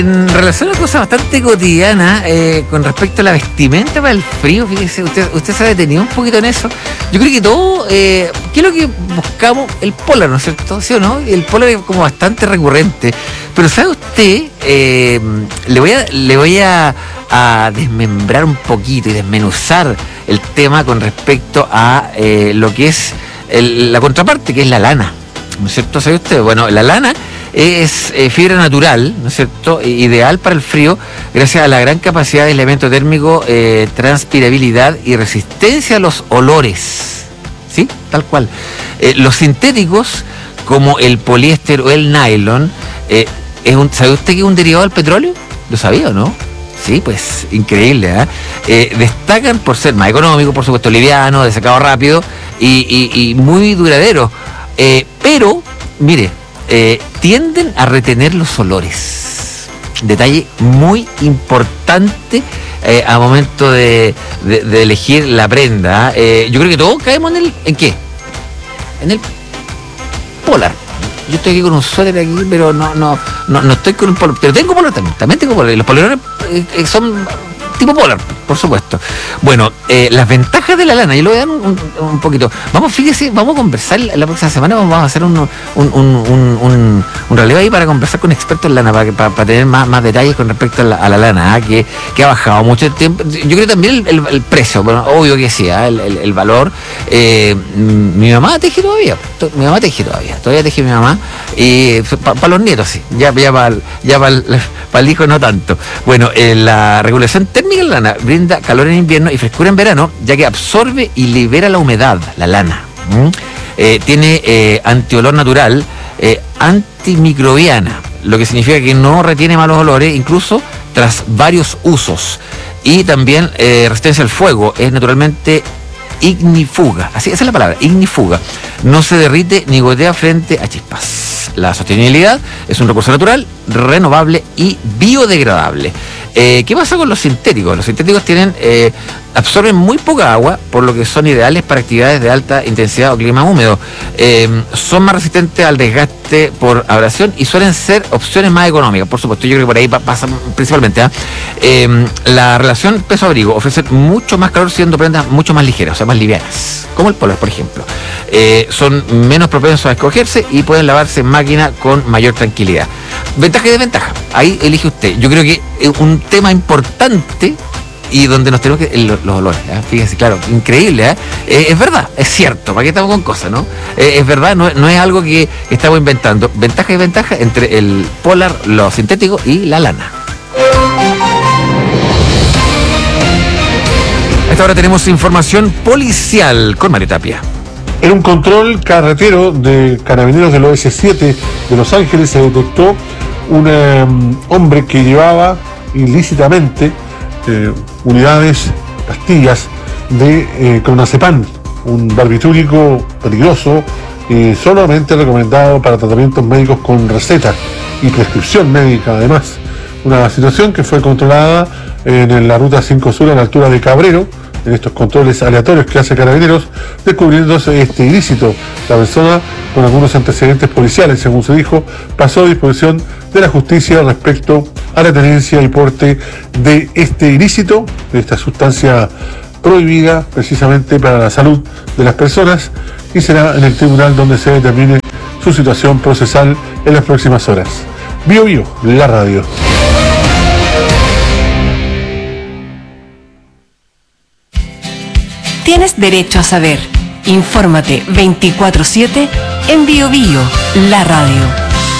En relación a una cosa bastante cotidiana, con respecto a la vestimenta para el frío, fíjese, usted se ha detenido un poquito en eso. Yo creo que todo, ¿qué es lo que buscamos? El polar, ¿no es cierto? ¿Sí o no? El polar es como bastante recurrente. Pero ¿sabe usted? Le voy a desmembrar un poquito y desmenuzar el tema con respecto a lo que es la contraparte, que es la lana, ¿no es cierto? ¿Sabe usted? Bueno, la lana es fibra natural, ¿no es cierto?, ideal para el frío, gracias a la gran capacidad de elemento térmico, transpirabilidad y resistencia a los olores, ¿sí? Tal cual. Los sintéticos, como el poliéster o el nylon, ¿sabe usted que es un derivado del petróleo? ¿Lo sabía o no? Sí, pues increíble, destacan por ser más económico, por supuesto, liviano, de secado rápido y muy duradero. Pero, mire, tienden a retener los olores. Detalle muy importante a momento de elegir la prenda. Yo creo que todos caemos ¿en qué? En el polar. Yo estoy aquí con un suéter aquí, pero no estoy con un polar. Pero tengo polar también tengo polar. Los polerones son tipo polar, por supuesto. Bueno, las ventajas de la lana, yo le voy a dar un poquito. Fíjese, vamos a conversar la próxima semana, vamos a hacer un relevo ahí para conversar con expertos en lana, para tener más detalles con respecto a la lana, que ha bajado mucho el tiempo. Yo creo también el precio, bueno, obvio que sí, el valor. Mi mamá teje todavía, todavía teje mi mamá, y para los nietos sí, ya para el hijo no tanto. Bueno, la regulación térmica en lana brinda calor en invierno y frescura en verano, ya que absorbe y libera la humedad, la lana. Tiene antiolor natural, antimicrobiana, lo que significa que no retiene malos olores, incluso tras varios usos. Y también resistencia al fuego, es naturalmente ignífuga, esa es la palabra, ignífuga. No se derrite ni gotea frente a chispas. La sostenibilidad es un recurso natural, renovable y biodegradable. ¿Qué pasa con los sintéticos? Los sintéticos absorben muy poca agua, por lo que son ideales para actividades de alta intensidad o clima húmedo. Son más resistentes al desgaste por abrasión y suelen ser opciones más económicas. Por supuesto, yo creo que por ahí pasa principalmente. La relación peso-abrigo ofrece mucho más calor siendo prendas mucho más ligeras, o sea, más livianas, como el polar, por ejemplo. Son menos propensos a escogerse y pueden lavarse en máquina con mayor tranquilidad. Ventaja y desventaja, ahí elige usted. Yo creo que es un tema importante y donde nos tenemos que... los olores, fíjense, claro, increíble, es verdad, es cierto, ¿para qué estamos con cosas, no? Es verdad, no es algo que estamos inventando. Ventaja y desventaja entre el polar, lo sintético y la lana. A esta hora tenemos información policial con Mario Tapia. En un control carretero de carabineros del OS7 de Los Ángeles se detectó un hombre que llevaba ilícitamente pastillas de clonazepam, un barbitúrico peligroso y solamente recomendado para tratamientos médicos con receta y prescripción médica además. Una situación que fue controlada en la ruta 5 Sur a la altura de Cabrero, en estos controles aleatorios que hace Carabineros, descubriéndose este ilícito. La persona, con algunos antecedentes policiales, según se dijo, pasó a disposición de la justicia respecto a la tenencia y porte de este ilícito, de esta sustancia prohibida precisamente para la salud de las personas, y será en el tribunal donde se determine su situación procesal en las próximas horas. Bio Bio, la radio. Tienes derecho a saber. Infórmate 24/7 en Bio Bio, la radio.